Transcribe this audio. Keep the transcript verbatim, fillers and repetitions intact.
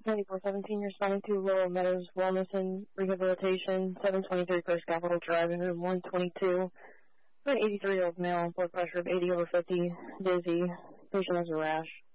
ninety-four seventeen, you're responding to Laurel Meadows Wellness and Rehabilitation, seven twenty-three First Capitol Drive, in room one twenty-two. An eighty-three-year-old male, blood pressure of eighty over fifty, dizzy. Patient has a rash.